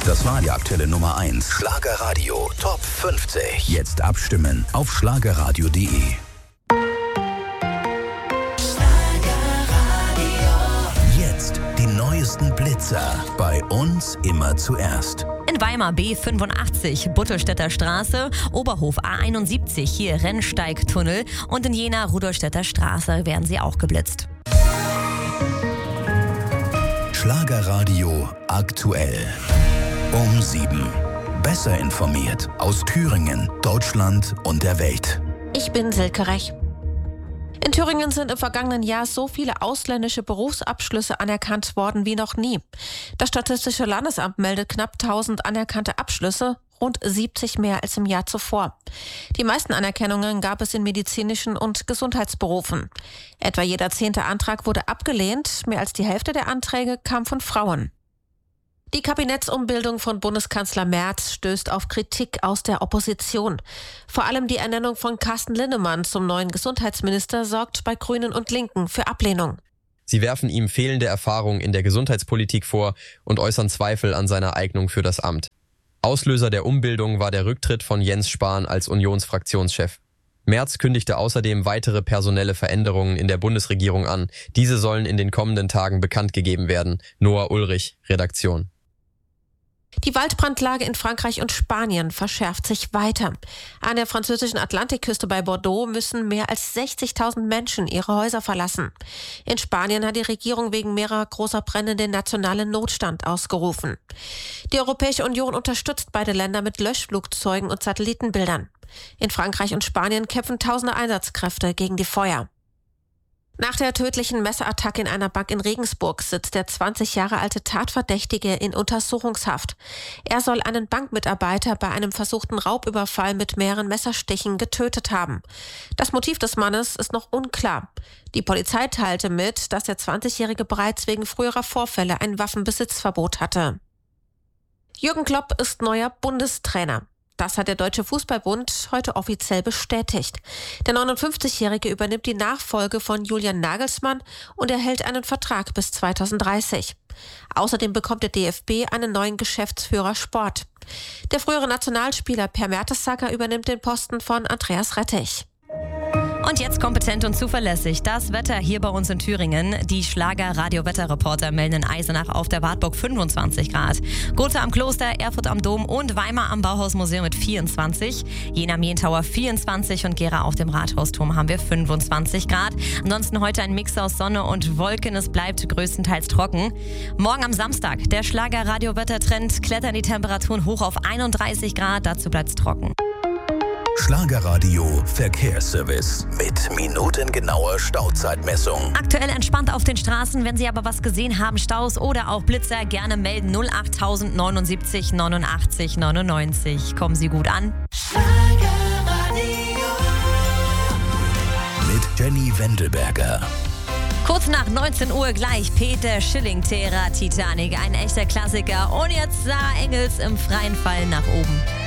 Das war die aktuelle Nummer 1. Schlagerradio Top 50. Jetzt abstimmen auf schlagerradio.de. Jetzt die neuesten Blitzer. Bei uns immer zuerst. In Weimar B85, Buttelstädter Straße, Oberhof A71, hier Rennsteigtunnel und in Jena Rudolstädter Straße werden sie auch geblitzt. Schlagerradio aktuell. Um 7. Besser informiert aus Thüringen, Deutschland und der Welt. Ich bin Silke Rech. In Thüringen sind im vergangenen Jahr so viele ausländische Berufsabschlüsse anerkannt worden wie noch nie. Das Statistische Landesamt meldet knapp 1000 anerkannte Abschlüsse, rund 70 mehr als im Jahr zuvor. Die meisten Anerkennungen gab es in medizinischen und Gesundheitsberufen. Etwa jeder 10. Antrag wurde abgelehnt, mehr als die Hälfte der Anträge kam von Frauen. Die Kabinettsumbildung von Bundeskanzler Merz stößt auf Kritik aus der Opposition. Vor allem die Ernennung von Carsten Linnemann zum neuen Gesundheitsminister sorgt bei Grünen und Linken für Ablehnung. Sie werfen ihm fehlende Erfahrung in der Gesundheitspolitik vor und äußern Zweifel an seiner Eignung für das Amt. Auslöser der Umbildung war der Rücktritt von Jens Spahn als Unionsfraktionschef. Merz kündigte außerdem weitere personelle Veränderungen in der Bundesregierung an. Diese sollen in den kommenden Tagen bekannt gegeben werden. Noah Ulrich, Redaktion. Die Waldbrandlage in Frankreich und Spanien verschärft sich weiter. An der französischen Atlantikküste bei Bordeaux müssen mehr als 60.000 Menschen ihre Häuser verlassen. In Spanien hat die Regierung wegen mehrerer großer Brände den nationalen Notstand ausgerufen. Die Europäische Union unterstützt beide Länder mit Löschflugzeugen und Satellitenbildern. In Frankreich und Spanien kämpfen tausende Einsatzkräfte gegen die Feuer. Nach der tödlichen Messerattacke in einer Bank in Regensburg sitzt der 20 Jahre alte Tatverdächtige in Untersuchungshaft. Er soll einen Bankmitarbeiter bei einem versuchten Raubüberfall mit mehreren Messerstichen getötet haben. Das Motiv des Mannes ist noch unklar. Die Polizei teilte mit, dass der 20-Jährige bereits wegen früherer Vorfälle ein Waffenbesitzverbot hatte. Jürgen Klopp ist neuer Bundestrainer. Das hat der Deutsche Fußballbund heute offiziell bestätigt. Der 59-Jährige übernimmt die Nachfolge von Julian Nagelsmann und erhält einen Vertrag bis 2030. Außerdem bekommt der DFB einen neuen Geschäftsführer Sport. Der frühere Nationalspieler Per Mertesacker übernimmt den Posten von Andreas Rettich. Und jetzt kompetent und zuverlässig das Wetter hier bei uns in Thüringen. Die Schlager-Radio-Wetterreporter melden in Eisenach auf der Wartburg 25 Grad. Gotha am Kloster, Erfurt am Dom und Weimar am Bauhausmuseum mit 24. Jena am Jentauer 24 und Gera auf dem Rathausturm haben wir 25 Grad. Ansonsten heute ein Mix aus Sonne und Wolken. Es bleibt größtenteils trocken. Morgen am Samstag, der Schlager-Radio-Wettertrend, klettern die Temperaturen hoch auf 31 Grad. Dazu bleibt es trocken. Schlagerradio Verkehrsservice mit minutengenauer Stauzeitmessung. Aktuell entspannt auf den Straßen. Wenn Sie aber was gesehen haben, Staus oder auch Blitzer, gerne melden 08000 79 89 99. Kommen Sie gut an. Schlagerradio mit Jenny Wendelberger. Kurz nach 19 Uhr gleich Peter Schilling-Therer, Titanic, ein echter Klassiker. Und jetzt Sarah Engels im freien Fall nach oben.